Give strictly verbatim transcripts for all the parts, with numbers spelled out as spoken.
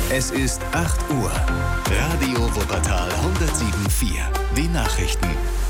Es ist acht Uhr. Radio Wuppertal hundertsieben Komma vier. Die Nachrichten.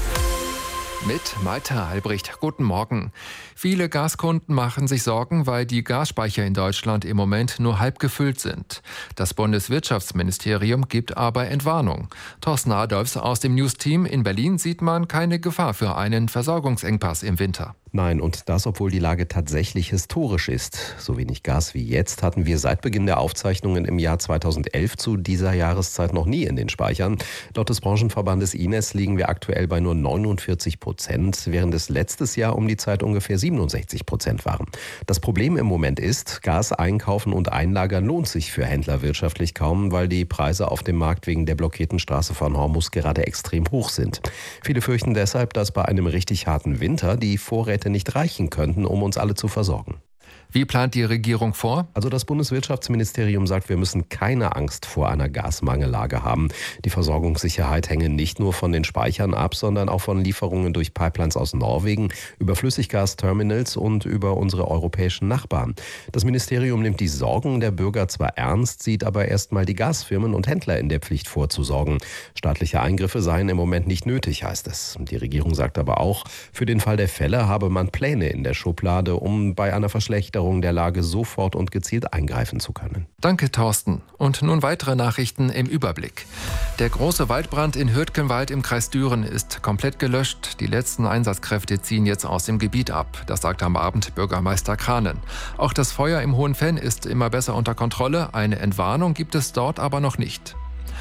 Mit Malte Albrecht. Guten Morgen. Viele Gaskunden machen sich Sorgen, weil die Gasspeicher in Deutschland im Moment nur halb gefüllt sind. Das Bundeswirtschaftsministerium gibt aber Entwarnung. Thorsten Adolfs aus dem News-Team in Berlin sieht man keine Gefahr für einen Versorgungsengpass im Winter. Nein, und das, obwohl die Lage tatsächlich historisch ist. So wenig Gas wie jetzt hatten wir seit Beginn der Aufzeichnungen im Jahr zweitausendelf zu dieser Jahreszeit noch nie in den Speichern. Laut des Branchenverbandes I N E S liegen wir aktuell bei nur neunundvierzig Prozent, während es letztes Jahr um die Zeit ungefähr siebenundsechzig Prozent waren. Das Problem im Moment ist, Gas einkaufen und einlagern lohnt sich für Händler wirtschaftlich kaum, weil die Preise auf dem Markt wegen der blockierten Straße von Hormuz gerade extrem hoch sind. Viele fürchten deshalb, dass bei einem richtig harten Winter die Vorräte nicht reichen könnten, um uns alle zu versorgen. Wie plant die Regierung vor? Also das Bundeswirtschaftsministerium sagt, wir müssen keine Angst vor einer Gasmangellage haben. Die Versorgungssicherheit hänge nicht nur von den Speichern ab, sondern auch von Lieferungen durch Pipelines aus Norwegen, über Flüssiggasterminals und über unsere europäischen Nachbarn. Das Ministerium nimmt die Sorgen der Bürger zwar ernst, sieht aber erstmal die Gasfirmen und Händler in der Pflicht vorzusorgen. Staatliche Eingriffe seien im Moment nicht nötig, heißt es. Die Regierung sagt aber auch, für den Fall der Fälle habe man Pläne in der Schublade, um bei einer Verschlechterung der Lage sofort und gezielt eingreifen zu können. Danke, Thorsten. Und nun weitere Nachrichten im Überblick. Der große Waldbrand in Hürtgenwald im Kreis Düren ist komplett gelöscht. Die letzten Einsatzkräfte ziehen jetzt aus dem Gebiet ab. Das sagt am Abend Bürgermeister Kranen. Auch das Feuer im Hohenfenn ist immer besser unter Kontrolle. Eine Entwarnung gibt es dort aber noch nicht.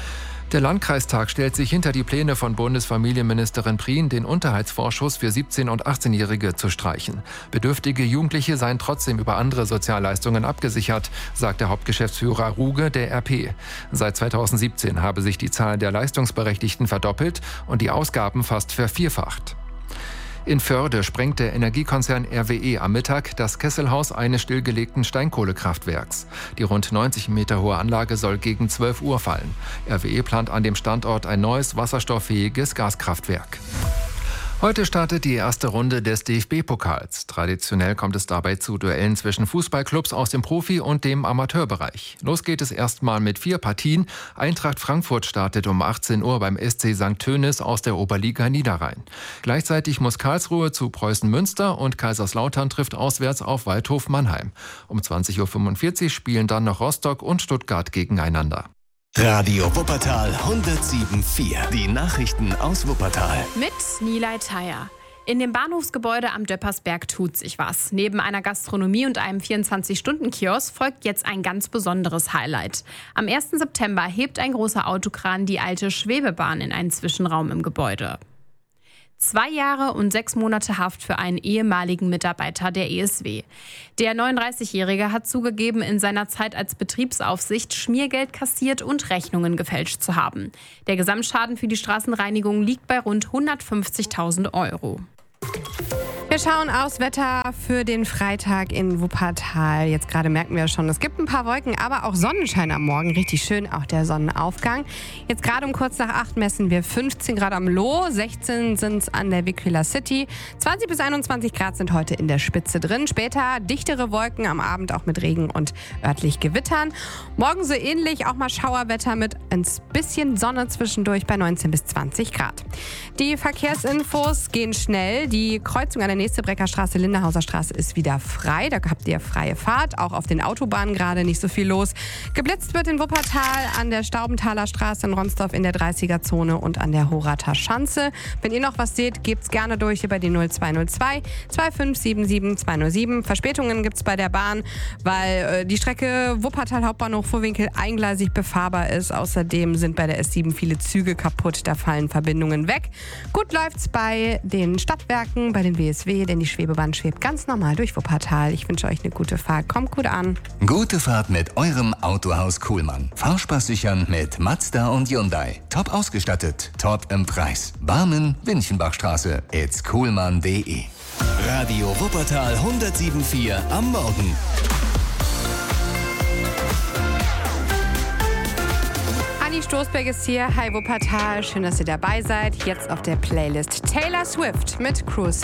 Der Landkreistag stellt sich hinter die Pläne von Bundesfamilienministerin Prien, den Unterhaltsvorschuss für siebzehn- und achtzehnjährige zu streichen. Bedürftige Jugendliche seien trotzdem über andere Sozialleistungen abgesichert, sagt der Hauptgeschäftsführer Ruge der R P. Seit zweitausendsiebzehn habe sich die Zahl der Leistungsberechtigten verdoppelt und die Ausgaben fast vervierfacht. In Förde sprengt der Energiekonzern R W E am Mittag das Kesselhaus eines stillgelegten Steinkohlekraftwerks. Die rund neunzig Meter hohe Anlage soll gegen zwölf Uhr fallen. R W E plant an dem Standort ein neues wasserstofffähiges Gaskraftwerk. Heute startet die erste Runde des D F B-Pokals. Traditionell kommt es dabei zu Duellen zwischen Fußballclubs aus dem Profi- und dem Amateurbereich. Los geht es erstmal mit vier Partien. Eintracht Frankfurt startet um achtzehn Uhr beim S C Sankt Tönis aus der Oberliga Niederrhein. Gleichzeitig muss Karlsruhe zu Preußen Münster und Kaiserslautern trifft auswärts auf Waldhof Mannheim. Um zwanzig Uhr fünfundvierzig spielen dann noch Rostock und Stuttgart gegeneinander. Radio Wuppertal hundertsieben Komma vier. Die Nachrichten aus Wuppertal. Mit Nilay Thayer. In dem Bahnhofsgebäude am Döppersberg tut sich was. Neben einer Gastronomie und einem vierundzwanzig-Stunden-Kiosk folgt jetzt ein ganz besonderes Highlight. Am ersten September hebt ein großer Autokran die alte Schwebebahn in einen Zwischenraum im Gebäude. Zwei Jahre und sechs Monate Haft für einen ehemaligen Mitarbeiter der E S W. Der neununddreißigjährige hat zugegeben, in seiner Zeit als Betriebsaufsicht Schmiergeld kassiert und Rechnungen gefälscht zu haben. Der Gesamtschaden für die Straßenreinigung liegt bei rund hundertfünfzigtausend Euro. Wir schauen aufs Wetter für den Freitag in Wuppertal. Jetzt gerade merken wir schon, es gibt ein paar Wolken, aber auch Sonnenschein am Morgen. Richtig schön, auch der Sonnenaufgang. Jetzt gerade um kurz nach acht messen wir fünfzehn Grad am Loh, sechzehn sind es an der Vicula City. zwanzig bis einundzwanzig Grad sind heute in der Spitze drin. Später dichtere Wolken, am Abend auch mit Regen und örtlich Gewittern. Morgen so ähnlich, auch mal Schauerwetter mit ein bisschen Sonne zwischendurch bei neunzehn bis zwanzig Grad. Die Verkehrsinfos gehen schnell. Die Kreuzung an der nächste Breckerstraße, Linderhauser Straße ist wieder frei. Da habt ihr freie Fahrt. Auch auf den Autobahnen gerade nicht so viel los. Geblitzt wird in Wuppertal an der Staubenthaler Straße in Ronsdorf in der dreißiger-Zone und an der Horater Schanze. Wenn ihr noch was seht, gebt's gerne durch über die null zwei null zwei zwei fünf sieben sieben zwei null sieben. Verspätungen gibt's bei der Bahn, weil äh, die Strecke Wuppertal Hauptbahnhof Vorwinkel eingleisig befahrbar ist. Außerdem sind bei der S sieben viele Züge kaputt. Da fallen Verbindungen weg. Gut läuft's bei den Stadtwerken, bei den W S W, denn die Schwebebahn schwebt ganz normal durch Wuppertal. Ich wünsche euch eine gute Fahrt. Kommt gut an. Gute Fahrt mit eurem Autohaus Kuhlmann. Fahrspaß sichern mit Mazda und Hyundai. Top ausgestattet, top im Preis. Barmen, Winchenbachstraße. It's kuhlmann punkt de. Radio Wuppertal hundertsieben Komma vier am Morgen. Anni Stoßberg ist hier. Hi Wuppertal. Schön, dass ihr dabei seid. Jetzt auf der Playlist Taylor Swift mit Cruise.